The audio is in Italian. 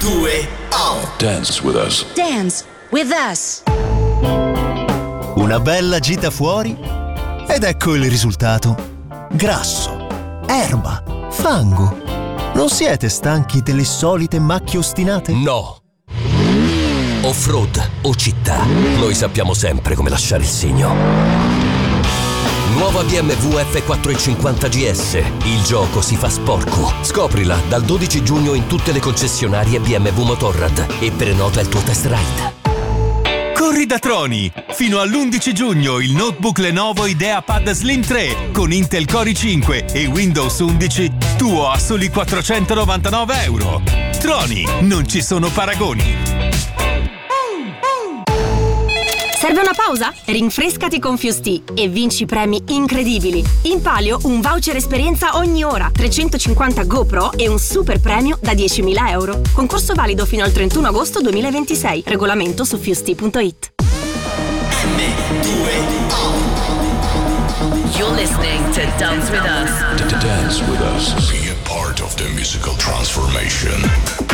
M2O. Dance with us. Dance with us. Una bella gita fuori ed ecco il risultato. Grasso, erba, fango. Non siete stanchi delle solite macchie ostinate? No. Off-road o città, noi sappiamo sempre come lasciare il segno. Nuova BMW F450 GS. Il gioco si fa sporco. Scoprila dal 12 giugno in tutte le concessionarie BMW Motorrad e prenota il tuo test ride. Corri da Troni! Fino all'11 giugno il notebook Lenovo IdeaPad Slim 3 con Intel Core i5 e Windows 11 tuo a soli €499. Troni, non ci sono paragoni! Serve una pausa? Rinfrescati con Fusti e vinci premi incredibili. In palio un voucher esperienza ogni ora, 350 GoPro e un super premio da €10.000. Concorso valido fino al 31 agosto 2026. Regolamento su fusti.it. M2O. You're listening to Dance with Us. Dance with us.